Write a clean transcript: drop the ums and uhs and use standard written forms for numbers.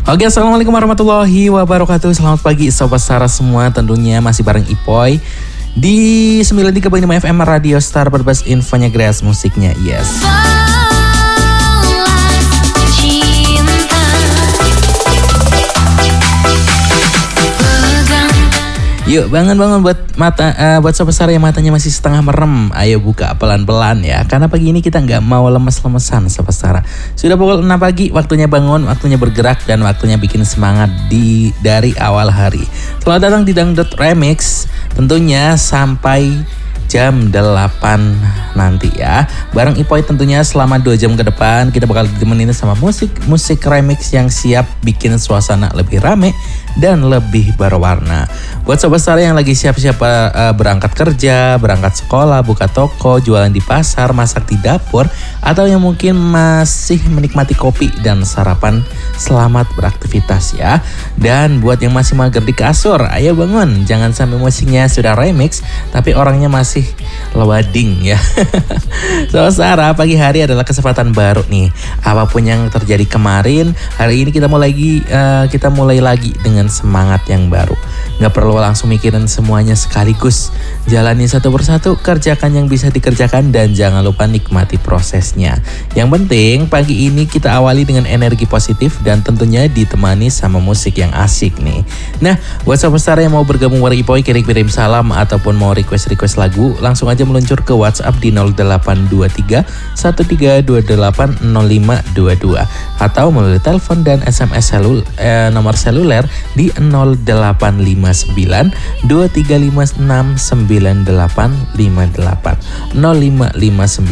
Oke, assalamualaikum warahmatullahi wabarakatuh. Selamat pagi Sobat Sara semua. Tentunya masih bareng Ipoy di 93.5 FM Radio Star Berbas infonya, Grace musiknya. Yes. Yuk bangun-bangun buat buat Sobat Sara yang matanya masih setengah merem. Ayo buka pelan-pelan ya. Karena pagi ini kita nggak mau lemes-lemesan Sobat Sara. Sudah pukul 6 pagi, waktunya bangun, waktunya bergerak, dan waktunya bikin semangat dari awal hari. Selamat datang di Dangdut Remix. Tentunya sampai jam 8 nanti ya. Bareng Ipoy tentunya selama 2 jam ke depan kita bakal ditemenin sama musik remix yang siap bikin suasana lebih rame dan lebih berwarna. Buat Sobat Sara yang lagi siap-siap berangkat kerja, berangkat sekolah, buka toko, jualan di pasar, masak di dapur, atau yang mungkin masih menikmati kopi dan sarapan, selamat beraktivitas ya. Dan buat yang masih mager di kasur, ayo bangun. Jangan sampai musiknya sudah remix tapi orangnya masih loading ya. Sobat Sara, pagi hari adalah kesempatan baru nih. Apapun yang terjadi kemarin, hari ini kita mulai lagi dengan semangat yang baru. Gak perlu langsung mikirin semuanya sekaligus. Jalani satu persatu, kerjakan yang bisa dikerjakan, dan jangan lupa nikmati prosesnya. Yang penting pagi ini kita awali dengan energi positif dan tentunya ditemani sama musik yang asik nih. Nah, buat Sobat Sara yang mau bergabung bareng Ipoy, kirim salam ataupun mau request lagu, langsung aja meluncur ke WhatsApp di 0823 1328 0522 atau melalui telepon dan SMS nomor seluler di 0859 2356 9858 0559